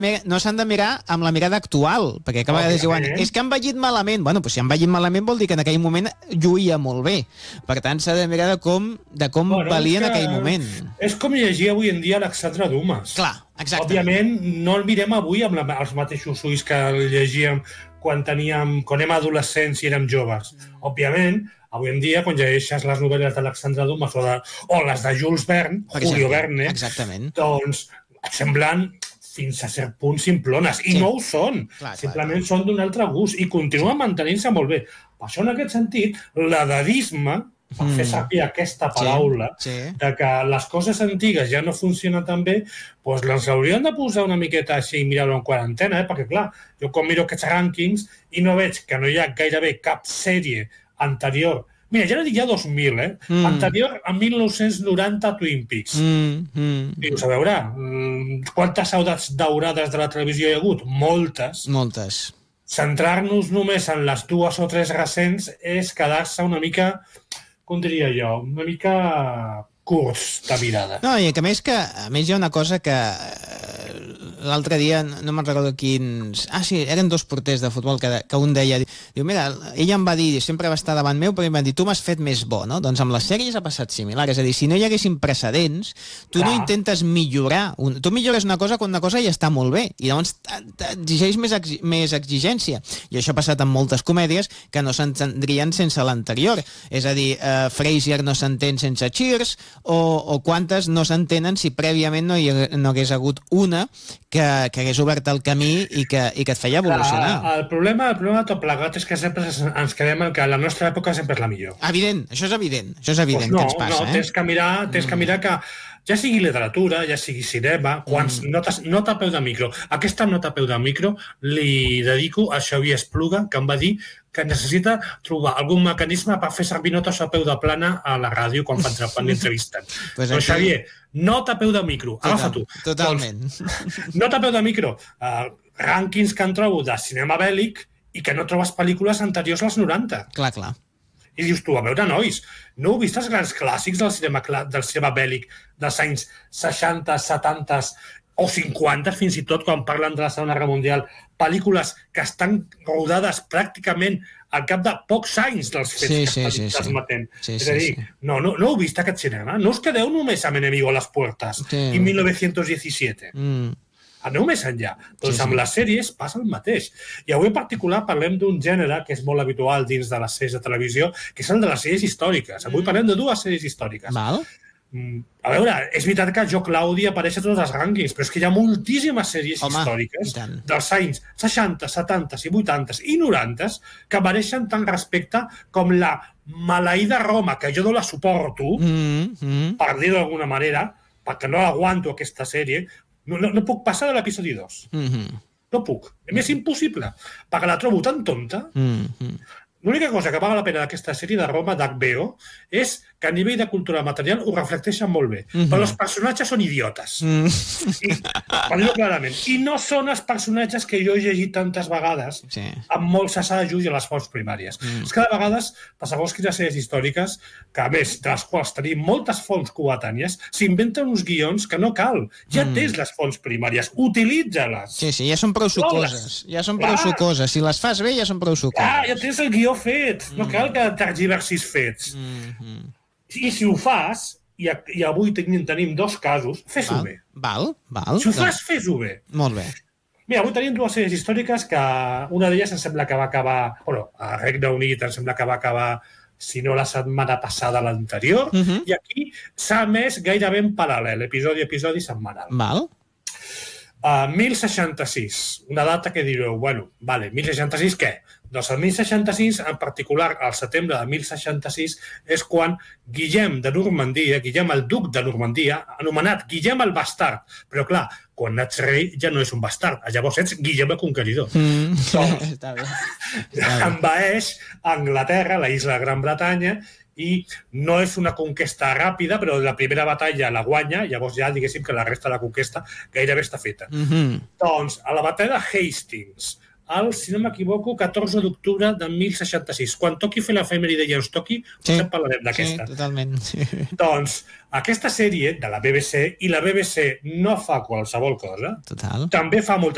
no s'han de mirar amb la mirada actual, perquè a vegades diuen, és que han envellit malament. Bueno, doncs si han envellit malament vol dir que en aquell moment lluïa molt bé. Per tant, s'ha de mirar de com valia en aquell moment. És com llegir avui en dia Alexandre Dumas. Clar, exactament. Òbviament, no el mirem avui amb els mateixos ulls que el llegíem quan érem adolescents i érem joves. Òbviament, avui en dia, quan llegeixes les novel·les d'Alexandre Dumas o les de Jules Verne, Julio Verne, doncs et semblen fins a cert punt simplones. I no ho són. Simplement són d'un altre gust i continuen mantenint-se molt bé. Per això, en aquest sentit, l'edadisme, per fer servir aquesta paraula, de que les coses antigues ja no funcionen tan bé, doncs les haurien de posar una miqueta així i mirar-ho en quarantena, perquè, clar, jo quan miro aquests rànquings i no veig que no hi ha gairebé cap sèrie anterior. Mira, ja no dic ja 2000, anterior a 1990 Twin Peaks. Dius, a veure, quantes saudades daurades de la televisió hi ha hagut? Moltes. Centrar-nos només en les 2 o 3 recents és quedar-se una mica, com diria jo, una mica curts de mirada. No, i a més hi ha una cosa que l'altre dia, no me'n recordo quins... sí, eren 2 porters de futbol que un deia, diu, mira, ella em va dir, sempre va estar davant meu, però em va dir, tu m'has fet més bo, no? Doncs amb les sèries ha passat similar, és a dir, si no hi haguessin precedents, tu no intentes millorar, tu millores una cosa quan una cosa ja està molt bé, i llavors t'exigeix més exigència, i això ha passat amb moltes comèdies que no s'entendrien sense l'anterior, és a dir, Frasier no s'entén sense Cheers, o quantes no s'entenen si prèviament no hagués hagut una que hagués obert el camí i que et feia evolucionar. El problema de tot plegat és que sempre ens quedem en que la nostra època sempre és la millor. Evident, això és evident que ens passa. No, tens que mirar que ja sigui literatura, ja sigui cinema, nota a peu de micro. Aquesta nota a peu de micro li dedico a Xavier Espluga, que em va dir que necessita trobar algun mecanisme per fer servir notes a peu de plana a la ràdio quan l'entrevisten. Doncs Xavier, nota a peu de micro, agafa tu. Totalment. Nota a peu de micro, rànquings que en trobo de cinema bèl·lic i que no trobes pel·lícules anteriors als 90. Clar. I dius tu, a veure, nois, no heu vist els grans clàssics del cinema bèl·lic dels anys 60, 70 o 50, fins i tot, quan parlen de la Segona Guerra Mundial, pel·lícules que estan rodades pràcticament al cap de pocs anys dels fets que estan transmetent. És a dir, no heu vist aquest cinema? No us quedeu només amb Enemigo a les puertas i 1917. Aneu més enllà. Doncs amb les sèries passa el mateix. I avui en particular parlem d'un gènere que és molt habitual dins de les sèries de televisió, que és el de les sèries històriques. Avui parlem de 2 sèries històriques. A veure, és veritat que Jo Claudi apareix a tots els rànquings, però és que hi ha moltíssimes sèries històriques dels anys 60, 70 i 80 i 90 que mereixen tant respecte com la maleïda Roma, que jo no la suporto, per dir-ho d'alguna manera, perquè no l'aguanto aquesta sèrie. No puc passar de l'episodi 2. No puc. És impossible, perquè la trobo tan tonta. L'única cosa que paga la pena d'aquesta sèrie de Roma d'HBO és que a nivell de cultura material ho reflecteixen molt bé. Però els personatges són idiotes. Per dir-ho clarament. I no són els personatges que jo he llegit tantes vegades amb molts assajos i a les fonts primàries. És que de vegades, per segons quines sèries històriques, que a més de les quals tenim moltes fonts coetànies, s'inventen uns guions que no cal. Ja tens les fonts primàries. Utilitza-les. Sí, ja són prou sucoses. Si les fas bé, ja són prou sucoses. Ja tens el guió fet. No cal que tergiversis fets. I si ho fas, i avui tenim 2 casos, fes-ho bé. Si ho fas, fes-ho bé. Molt bé. Mira, avui tenim 2 sèries històriques que una d'elles em sembla que va acabar... Bueno, a Regne Unit em sembla que va acabar, si no la setmana passada, l'anterior, i aquí s'ha emès gairebé en paral·lel, episodi setmanal. 1066, una data que direu, bueno, vale, 1066 què? Doncs el 1066, en particular al setembre de 1066, és quan Guillem de Normandia, Guillem el duc de Normandia, anomenat Guillem el bastard, però clar, quan ets rei ja no és un bastard, llavors ets Guillem el conqueridor. Envaeix Anglaterra, la isla de Gran Bretanya, i no és una conquesta ràpida, però la primera batalla la guanya, llavors ja diguéssim que la resta de la conquesta gairebé està feta. Doncs a la batalla de Hastings, si no m'equivoco, 14 d'octubre de 1066. Quan toqui fer l'efemèride i ens toqui, potser parlarem d'aquesta. Sí, totalment. Doncs aquesta sèrie de la BBC, i la BBC no fa qualsevol cosa, també fa molta